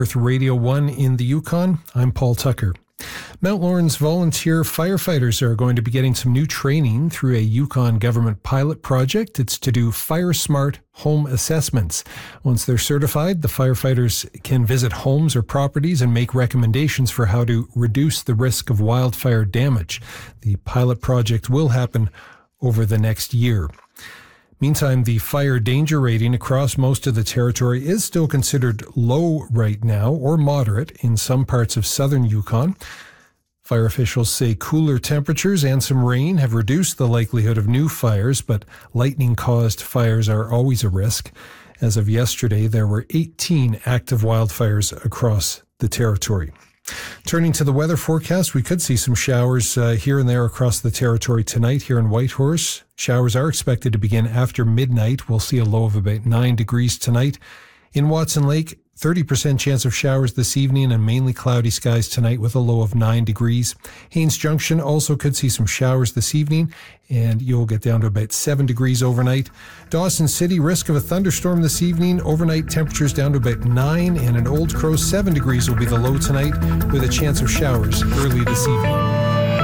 With Radio 1 in the Yukon, I'm Paul Tucker. Mount Lawrence volunteer firefighters are going to be getting some new training through a Yukon government pilot project. It's to do fire smart home assessments. Once they're certified, the firefighters can visit homes or properties and make recommendations for how to reduce the risk of wildfire damage. The pilot project will happen over the next year. Meantime, the fire danger rating across most of the territory is still considered low right now, or moderate in some parts of southern Yukon. Fire officials say cooler temperatures and some rain have reduced the likelihood of new fires, but lightning-caused fires are always a risk. As of yesterday, there were 18 active wildfires across the territory. Turning to the weather forecast, we could see some showers here and there across the territory tonight here in Whitehorse. Showers are expected to begin after midnight. We'll see a low of about 9 degrees tonight. In Watson Lake, 30% chance of showers this evening and mainly cloudy skies tonight with a low of 9 degrees. Haines Junction also could see some showers this evening and you'll get down to about 7 degrees overnight. Dawson City, risk of a thunderstorm this evening. Overnight temperatures down to about 9 and in Old Crow 7 degrees will be the low tonight with a chance of showers early this evening.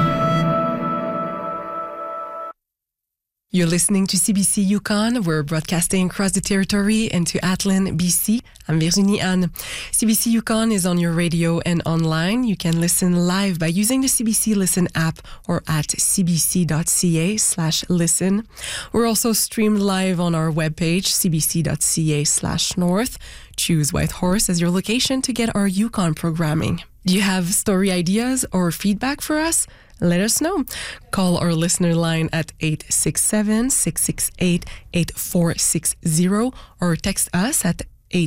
You're listening to CBC Yukon. We're broadcasting across the territory and to Atlin, BC. I'm Virginie Anne. CBC Yukon is on your radio and online. You can listen live by using the CBC Listen app or at cbc.ca/listen. We're also streamed live on our webpage, cbc.ca/north. Choose Whitehorse as your location to get our Yukon programming. Do you have story ideas or feedback for us? Let us know. Call our listener line at 867-668-8460 or text us at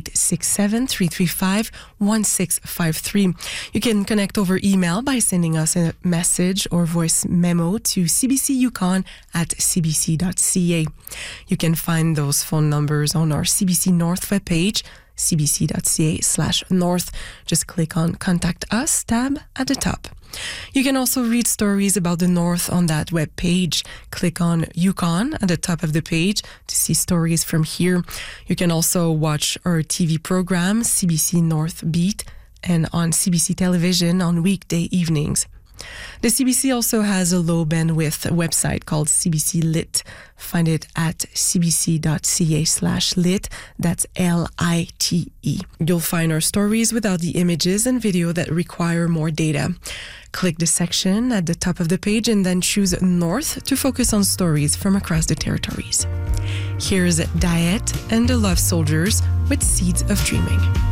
867-335-1653. You can connect over email by sending us a message or voice memo to cbcuyukon@cbc.ca. You can find those phone numbers on our CBC North webpage, cbc.ca/north. Just click on Contact Us tab at the top. You can also read stories about the North on that web page. Click on Yukon at the top of the page to see stories from here. You can also watch our TV program, CBC North Beat, and on CBC television on weekday evenings. The CBC also has a low bandwidth website called CBC Lit. Find it at cbc.ca/lit. That's LITE. You'll find our stories without the images and video that require more data. Click the section at the top of the page and then choose North to focus on stories from across the territories. Here's Diet and the Love Soldiers with Seeds of Dreaming.